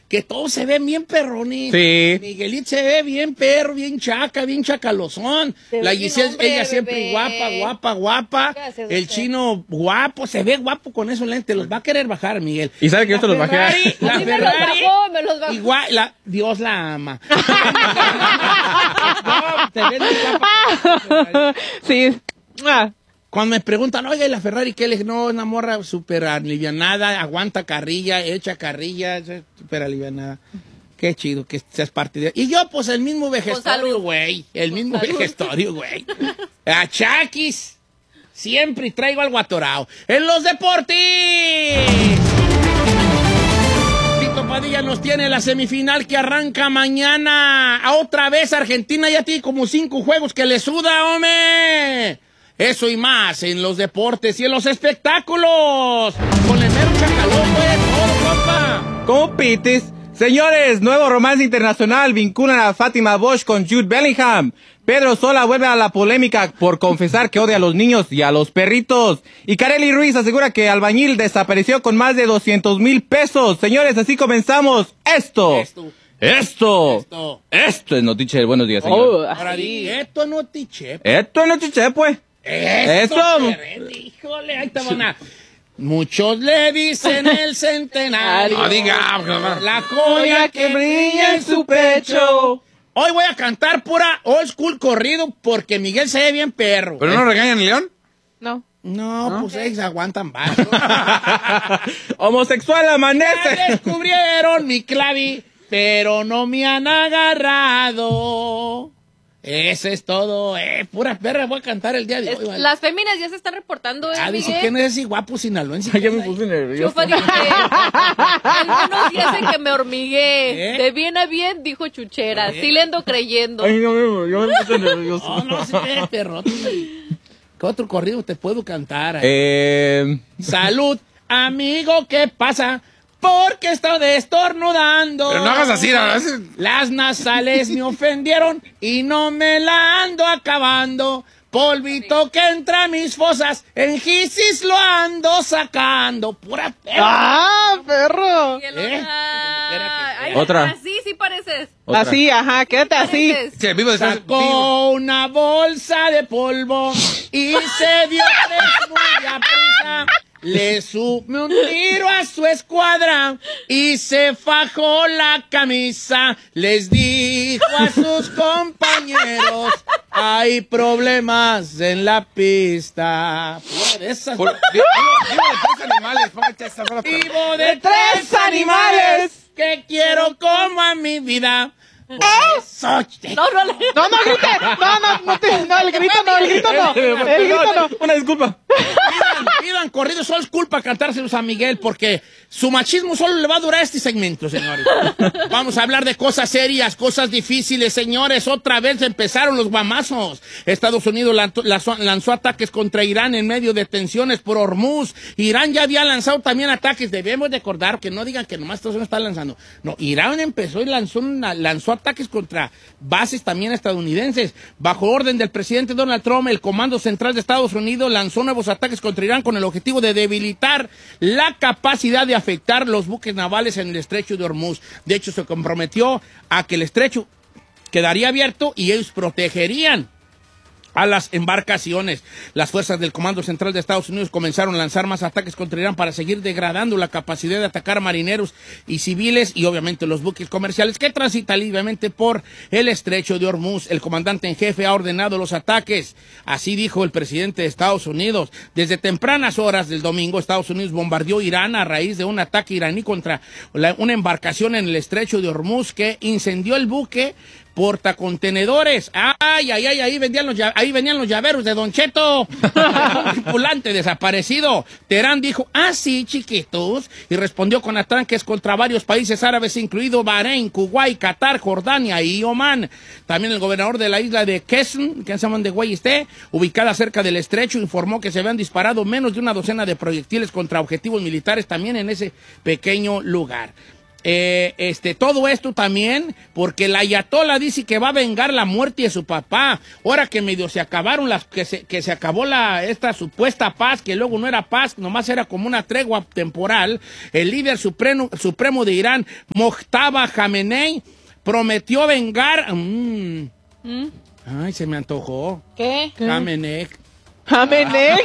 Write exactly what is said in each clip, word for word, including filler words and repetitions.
que todos se ven bien perrones. Sí. Miguelito se ve bien perro, bien chaca, bien chacalozón. La Giselle, hombre, ella bebé. Siempre guapa, guapa, guapa. El chino guapo, se ve guapo con esos lentes. Los va a querer bajar, Miguel. Y sabe que yo te los bajé. La me Ferrari, los bajó, me los bajó. Igual, la, Dios la ama. No, te ves muy guapa. Sí. Ah. Cuando me preguntan, oiga, ¿y la Ferrari qué? Le dije, no, una morra súper alivianada, aguanta carrilla, echa carrilla, súper alivianada. Qué chido que seas parte de... Y yo, pues, el mismo vejestorio, güey. El Con mismo salud. vejestorio, güey. A Chaquis. Siempre traigo algo atorado. ¡En los deportes! Tito Padilla nos tiene la semifinal que arranca mañana. A otra vez Argentina ya tiene como cinco juegos que le suda, hombre. Eso y más en los deportes y en los espectáculos. Con el mero chacalón, pues, todo, compa. ¿Cómo pites? Señores, nuevo romance internacional vinculan a Fátima Bosch con Jude Bellingham. Pedro Sola vuelve a la polémica por confesar que odia a los niños y a los perritos. Y Kareli Ruiz asegura que Albañil desapareció con más de doscientos mil pesos. Señores, así comenzamos. Esto. Esto. Esto. Esto. Esto es Notiche del Buenos Días, señor. Oh, Ahora di, esto no te che. Esto es Notiche, pues. Esto. Eso. Perre, híjole, ahí está buena. Muchos le dicen el centenario. No diga, la joya que brilla en su pecho. Hoy voy a cantar pura old school corrido porque Miguel se ve bien perro. ¿Pero no regañan el león? No. No, ¿No? pues ellos aguantan vaso. Homosexual Ya amanece. descubrieron mi clavi, pero no me han agarrado. Eso es todo, eh. Pura perra voy a cantar el día de Es- hoy. Vale. Las féminas ya se están reportando, ¿eh, Ah, dice Miguel? que no es ese guapo sinaloense. Ya me puse nervioso. Chufa, dice, algunos días en que me hormigué. ¿Eh? De bien a bien, dijo Chuchera. ¿Eh? Sí le ando creyendo. Ay, no, no, yo me puse nervioso. No, no, sí te perrote. ¿Qué otro corrido te puedo cantar? Eh... Salud, amigo, ¿qué pasa? Porque estoy destornudando. Pero no hagas así, la verdad es- Las nasales me ofendieron y no me la ando acabando. Polvito que entra a mis fosas, en gisis lo ando sacando. Pura perra. ¡Ah, perro! Miguel, ¿Eh? ah, ay, Otra. Así sí pareces. Otra. Así, ajá, quédate así. Pareces. Sí, vivo de Sacó una bolsa de polvo y se dio tres muy a prisa. Le sume un tiro a su escuadra y se fajó la camisa. Les dijo a sus compañeros, hay problemas en la pista. Pura de esas. Por- vivo, vivo de tres animales. Póngate esa rola. Vivo de tres animales que quiero como a mi vida. Por eso, No, no le... No, no grite. No, no, no, te- no, el grito no, el grito no. El grito no. Una disculpa. Pidan, pidan corridos, solo es culpa cantárselos a Miguel porque su machismo solo le va a durar este segmento, señores. Vamos a hablar de cosas serias, cosas difíciles, señores. Otra vez empezaron los guamazos. Estados Unidos lanzó, lanzó, lanzó ataques contra Irán en medio de tensiones por Hormuz. Irán ya había lanzado también ataques. Debemos recordar que no digan que nomás Estados Unidos está lanzando. No, Irán empezó y lanzó, una, lanzó ataques contra bases también estadounidenses. Bajo orden del presidente Donald Trump, el Comando Central de Estados Unidos lanzó nuevos ataques contra Irán con el objetivo de debilitar la capacidad de afectar los buques navales en el estrecho de Hormuz. De hecho, se comprometió a que el estrecho quedaría abierto y ellos protegerían a las embarcaciones. Las fuerzas del Comando Central de Estados Unidos comenzaron a lanzar más ataques contra Irán para seguir degradando la capacidad de atacar marineros y civiles y obviamente los buques comerciales que transitan libremente por el estrecho de Hormuz. El comandante en jefe ha ordenado los ataques. Así dijo el presidente de Estados Unidos. Desde tempranas horas del domingo, Estados Unidos bombardeó Irán a raíz de un ataque iraní contra la, una embarcación en el estrecho de Hormuz que incendió el buque portacontenedores. Ay, ay, ay, ahí vendían los, ahí venían los llaveros de Don Cheto. Un tripulante desaparecido. Teherán dijo, ah, sí, chiquitos, y respondió con ataques contra varios países árabes, incluido Bahrein, Kuwait, Qatar, Jordania y Omán. También el gobernador de la isla de Qesm, que se llaman de Güeyiste, ubicada cerca del estrecho, informó que se habían disparado menos de una docena de proyectiles contra objetivos militares también en ese pequeño lugar. Eh, este, todo esto también, porque la ayatola dice que va a vengar la muerte de su papá. Ahora que medio se acabaron las, que se, que se acabó la, esta supuesta paz, que luego no era paz, nomás era como una tregua temporal, el líder supremo, supremo de Irán, Mojtaba Khamenei, prometió vengar. Mm, ¿Mm? Ay, se me antojó. ¿Qué? Khamenei. Amené.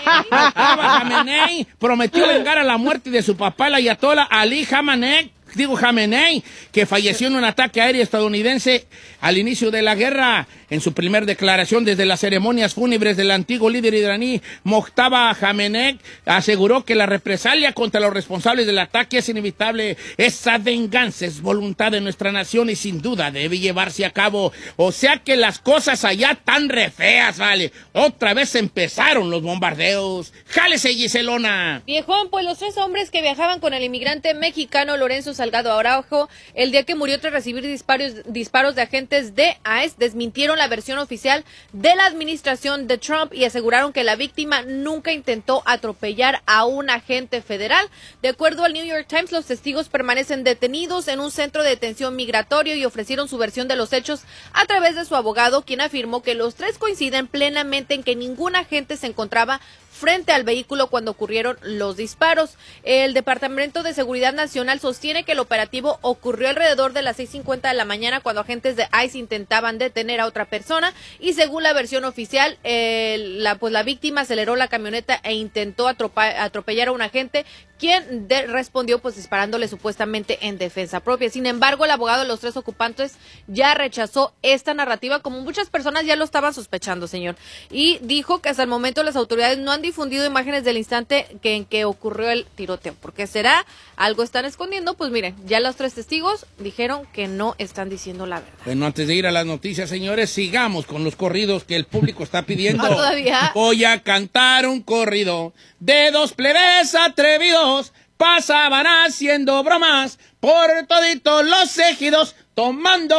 Mojtaba Khamenei prometió vengar a la muerte de su papá, el ayatola Ali Khamenei. Digo, Khamenei, que falleció en un ataque aéreo estadounidense al inicio de la guerra. En su primer declaración desde las ceremonias fúnebres del antiguo líder iraní, Mojtaba Khamenei aseguró que la represalia contra los responsables del ataque es inevitable. Esa venganza es voluntad de nuestra nación y sin duda debe llevarse a cabo. O sea que las cosas allá están re feas, vale. Otra vez empezaron los bombardeos. ¡Jálese, Giselona! Viejón, pues los tres hombres que viajaban con el inmigrante mexicano Lorenzo Salgado Araujo, el día que murió tras recibir disparos, disparos de agentes de I C E, desmintieron la versión oficial de la administración de Trump y aseguraron que la víctima nunca intentó atropellar a un agente federal. De acuerdo al New York Times, los testigos permanecen detenidos en un centro de detención migratorio y ofrecieron su versión de los hechos a través de su abogado, quien afirmó que los tres coinciden plenamente en que ningún agente se encontraba frente al vehículo cuando ocurrieron los disparos. El Departamento de Seguridad Nacional sostiene que el operativo ocurrió alrededor de las seis cincuenta de la mañana cuando agentes de I C E intentaban detener a otra persona y según la versión oficial, eh, la, pues la víctima aceleró la camioneta e intentó atropa- atropellar a un agente, quien de- respondió pues disparándole supuestamente en defensa propia. Sin embargo, el abogado de los tres ocupantes ya rechazó esta narrativa, como muchas personas ya lo estaban sospechando, señor, y dijo que hasta el momento las autoridades no han difundido imágenes del instante que, en que ocurrió el tiroteo. ¿Por qué será? ¿Algo están escondiendo? Pues miren, ya los tres testigos dijeron que no están diciendo la verdad. Bueno, antes de ir a las noticias, señores, sigamos con los corridos que el público está pidiendo. ¿Ah, todavía? Voy a cantar un corrido de dos plebes atrevidos, pasaban haciendo bromas por toditos los ejidos, tomando